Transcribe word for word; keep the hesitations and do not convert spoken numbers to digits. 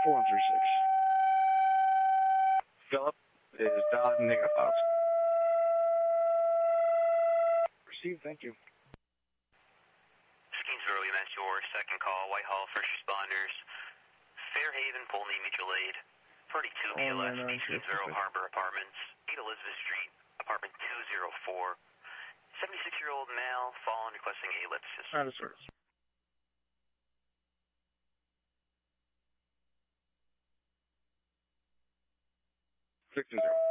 four one three six. Philip is done negative files. Received, thank you. Gainesville, we met your second call, Whitehall, first responders. Fairhaven, Polney, Mutual Aid. forty-two B L S, Oh, East Gainesville, Harbor Apartments. eight Elizabeth Street, apartment two oh four. seventy-six-year-old male, fallen, requesting a lift assist. Out of service. Six and zero.